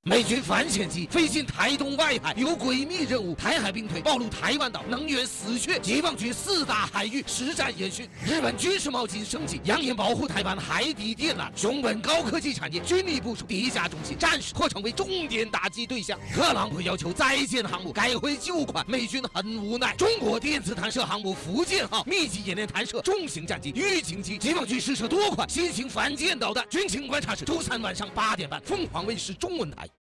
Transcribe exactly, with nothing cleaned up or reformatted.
美军反潜机飞进台东外海，有诡秘任务。台海兵推暴露台湾岛能源死穴，解放军四大海域实战演训。日本军事冒金升级，扬言保护台湾海底电缆。熊本高科技产业军力部署地下中心，战时或成为重点打击对象。特朗普要求再建航母，改回旧款，美军很无奈。中国电子弹射航母福建号密集演练弹射重型战机、预警机，解放军试射多款新型反舰导弹。军情观察室，周三晚上八点半，凤凰卫视中文台。